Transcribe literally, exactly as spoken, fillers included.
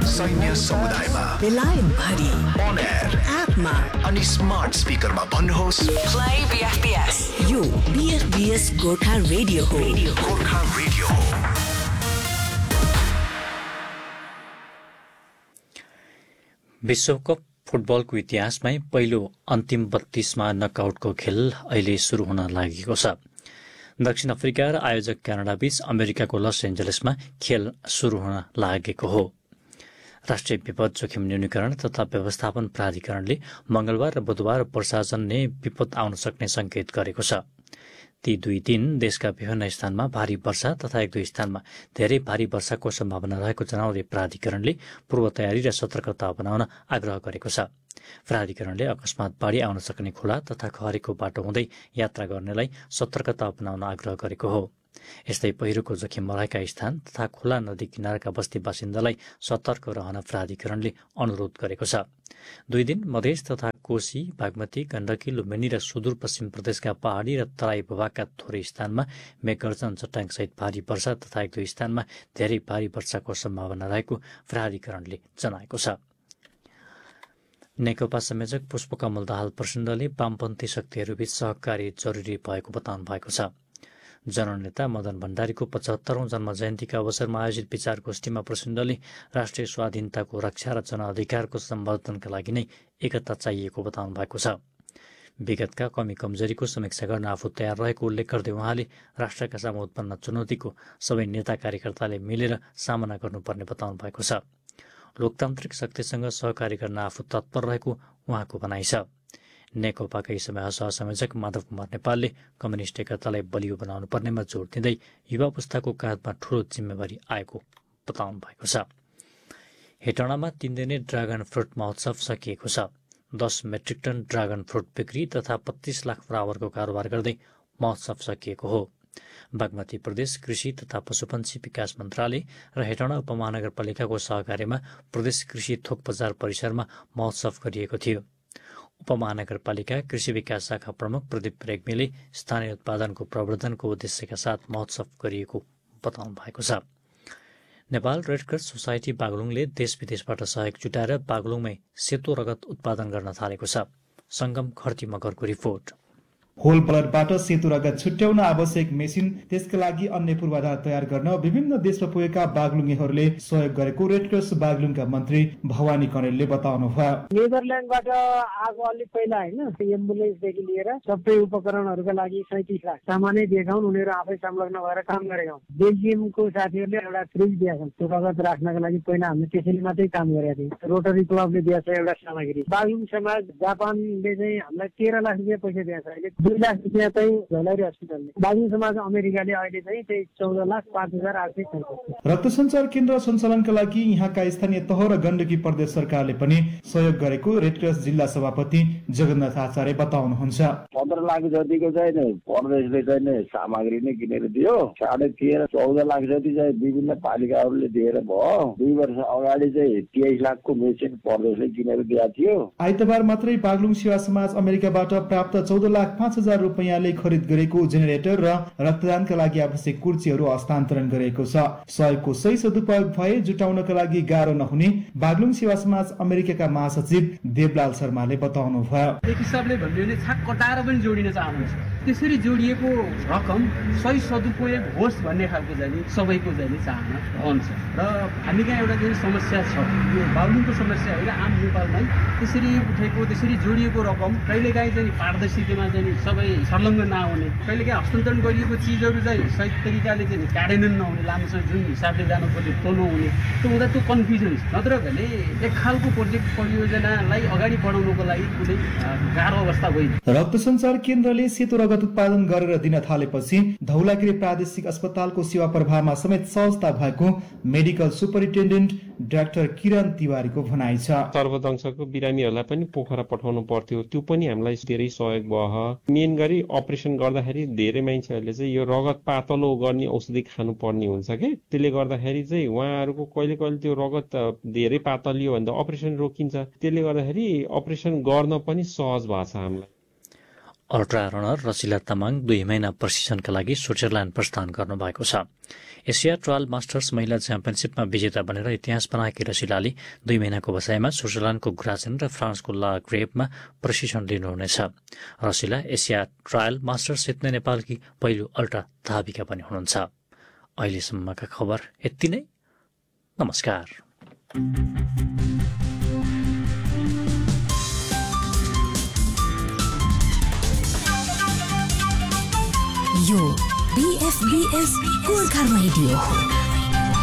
सैन्य समुदायमा बेलायत भरि अन एयर एपमा अनि स्मार्ट स्पिकरमा भन्नुहोस् प्ले बीएफबीएस। यो बीएफबीएस गोर्खा रेडियो हो। गोर्खा रेडियो हो। विश्वकप फुटबलको इतिहासमै पहिलो अन्तिम बत्तीसमा नकआउटको खेल अहिले सुरु हुन लागेको छ। दक्षिण अफ्रिका र आयोजक क्यानाडा बीच अमेरिकाको लस एन्जलसमा खेल सुरु हुन लागेको हो। राष्ट्रिय विपद जोखिम न्यूनीकरण तथा व्यवस्थापन प्राधिकरणले मंगलबार र बुधबार वर्षाजन्य विपद आउन सक्ने संकेत गरेको छ। ती दुई दिन देशका विभिन्न स्थानमा भारी वर्षा तथा एक दुई स्थानमा धेरै भारी वर्षाको सम्भावना रहेको जनाउँदै प्राधिकरणले पूर्व तयारी र सतर्कता अपनाउन आग्रह गरेको छ। प्राधिकरणले अकस्मात बाढी आउन सक्ने खोला तथा खहरेको बाटो हुँदै यात्रा गर्नेलाई सतर्कता अपनाउन आग्रह गरेको हो। यस्तै पहिरोको जोखिम रहेका स्थान तथा खोला नदी किनारका बस्ती बासिन्दालाई सतर्क रहन प्राधिकरणले अनुरोध गरेको छ। दुई दिन मधेस तथा कोशी, बागमती, गण्डकी, लुम्बिनी र सुदूरपश्चिम प्रदेशका पहाडी र तराई भूभागका थोरै स्थानमा मेघगर्जन, चट्याङसहित भारी वर्षा तथा एक दुई स्थानमा धेरै भारी वर्षाको सम्भावना रहेको प्राधिकरणले जनाएको छ। नेकपा संयोजक पुष्पकमल दाहाल प्रचण्डले वामपन्थी शक्तिहरूबीच सहकारी जरुरी भएको बताउनु भएको छ। जननेता मदन भण्डारीको पचहत्तरौं जन्म जयन्तीका अवसरमा आयोजित विचार गोष्ठीमा प्रचण्डले राष्ट्रिय स्वाधीनताको रक्षा र जनअधिकारको सम्वर्धनका लागि नै एकता चाहिएको बताउनु भएको छ। विगतका कमी कमजोरीको समीक्षा गर्न आफू तयार रहेको उल्लेख गर्दै उहाँले राष्ट्रका सामु उत्पन्न चुनौतीको सबै नेता कार्यकर्ताले मिलेर सामना गर्नुपर्ने बताउनु भएको छ। लोकतान्त्रिक शक्तिसँग सहकारी गर्न आफू तत्पर रहेको उहाँको भनाइ छ। नेकपाकै समय सहसंयोजक माधव कुमार नेपालले कम्युनिष्ट एकतालाई बलियो बनाउनु पर्नेमा जोड दिँदै युवा पुस्ताको काँधमा ठूलो जिम्मेवारी आएको बताउनु भएको छ। हेटौँडामा तीन दिने ड्रागन फ्रुट महोत्सव सकिएको छ। दस मेट्रिक टन ड्रागन फ्रुट बिक्री तथा पच्चीस लाख बराबरको कारोबार गर्दै महोत्सव सकिएको हो। बागमती प्रदेश कृषि तथा पशुपन्छी विकास मन्त्रालय र हेटौँडा उपमहानगरपालिकाको सहकार्यमा प्रदेश कृषि थोक बजार परिसरमा महोत्सव गरिएको थियो। उपमहानगरपालिका कृषि विकास शाखा प्रमुख प्रदीप रेग्मीले स्थानीय उत्पादनको प्रवर्धनको उद्देश्यका साथ महोत्सव गरिएको बताउनु भएको छ। नेपाल रेडक्रस सोसाइटी बागलुङले देश विदेशबाट सहयोग जुटाएर बागलुङमै सेतो रगत उत्पादन गर्न थालेको छ। संगम खर्ती मगरको रिपोर्ट। होल ब्लडबाट सेतो रगत छुट्याउन आवश्यक मेसिन, त्यसका लागि अन्य पूर्वाधार तयार गर्न विभिन्न देशमा पुगेका बागलुङेहरूले सहयोग गरेको रेडक्रस बागलुङका मन्त्री भवानी कणेलले बताउनुभयो। नेदरल्यान्डबाट आएको अलि पहिला होइन, एम्बुलेन्सदेखि लिएर सबै उपकरणहरूका लागि सैतिस लाख सामानै दिएका हुन्। उनीहरू आफै संलग्न भएर काम गरेका हुन्। बेल्जियमको साथीहरूले एउटा फ्रिज दिएका छन् त्यो रगत राख्नका लागि। पहिला हामीले त्यसैले मात्रै काम गरेका थियौँ। रोटरी क्लबले दिएछ एउटा सामग्री। बागलुङ समाज जापानले चाहिँ हामीलाई तेह्र लाख रुपियाँ पैसा दिएछ। अहिले दुई लाख रुपियाँ चाहिँ झलरी हस्पिटलले। बागलुङ समाज अमेरिकाले अहिले चाहिँ त्यही चौध लाख पाँच हजार आठ सय छ। रक्त सञ्चार केन्द्र सञ्चालनका लागि यहाँका स्थानीय तह र गण्डकी प्रदेश सरकारले पनि सहयोग गरेको रेडक्रस जिल्ला सभापति जगन्नाथ आचार्य बताउनुहुन्छ। पन्ध्र लाख जतिको चाहिँ प्रदेशले चाहिँ सामग्री नै किनेर दियो। साढे तेह्र चौध लाख जति चाहिँ विभिन्न पालिकाहरूले दिएर भयो। दुई वर्ष अगाडि चाहिँ तेइस लाखको मेसिन प्रदेशले किनेर दिएको थियो। आइतबार मात्रै बागलुङ सेवा समाज अमेरिकाबाट प्राप्त चौध लाख पाँच हजार रुपियाँले खरिद गरेको जेनेरेटर र रक्तदानका लागि आवश्यक कुर्चीहरू हस्तान्तरण गरेको छ। सहयोगको सही सदुपयोग भए जुटाउनका लागि गाह्रो नहुने बागलुङ सेवा समाज अमेरिकाका महासचिव देवलाल शर्माले बताउनु भयो। एक हिसाबले भन्यो भने छाक कटाएर पनि जोडिन चाहनुहुन्छ। त्यसरी जोडिएको रकम सही सदुपयोग होस् भन्ने खालको चाहिँ सबैको चाहिँ चाहना रहन्छ। र हामी कहाँ एउटा चाहिँ समस्या छ, यो बागलुङको समस्या होइन, आम नेपालमै त्यसरी उठेको त्यसरी जोडिएको रकम कहिलेकाहीँ चाहिँ पारदर्शितामा चाहिँ सबै संलग्न नहुने, कहिलेकाहीँ हस्तान्तरण गरिएको चिजहरू चाहिँ सही तरिकाले चाहिँ कार्यान्वयन नहुने, लामोसँग जुन हिसाबले जानु पर्ने त्यो नहुने, त्यो हुँदा त्यो कन्फ्युजन। नत्र भने एक खालको प्रोजेक्ट परियोजनालाई अगाडि बढाउनको लागि कुनै गाह्रो अवस्था होइन। रक्त सञ्चार केन्द्रले सेतो रगत उत्पादन गरेर दिन थालेपछि धौलागिरी प्रादेशिक अस्पतालको सेवा प्रवाहमा समेत सहजता भएको मेडिकल सुपरिन्टेन्डेन्ट डाक्टर किरण तिवारीको भनाइ छ। सर्वदंशको बिरामीहरूलाई पनि पोखरा पठाउनु पर्थ्यो, त्यो पनि हामीलाई धेरै सहयोग भयो। मेन गरी अपरेसन गर्दाखेरि धेरै मान्छेहरूले चाहिँ यो रगत पातलो गर्ने औषधि खानु पर्ने हुन्छ कि, त्यसले गर्दाखेरि चाहिँ उहाँहरूको कहिले कहिले त्यो रगत धेरै पातलियो भने त अपरेसन रोकिन्छ। त्यसले गर्दाखेरि अपरेसन गर्न पनि सहज भएको छ हामीलाई। अल्ट्रा रनर रसिला तामाङ दुई महिना प्रशिक्षणका लागि स्विट्जरल्याण्ड प्रस्थान गर्नुभएको छ। एसिया ट्रायल मास्टर्स महिला च्याम्पियनसिपमा विजेता बनेर इतिहास बनाएकी रसिलाले दुई महिनाको बसाइमा स्विट्जरल्याण्डको ग्राजेन र फ्रान्सको ला ग्रेभमा प्रशिक्षण लिनुहुनेछ। रसिला एसिया ट्रायल मास्टर्स जित्ने नेपालकी पहिलो अल्ट्रा धाविका पनि हुनुहुन्छ। अहिलेसम्मका खबर यति नै। नमस्कार। यो बीएफबीएस गोर्खा रेडियो हो।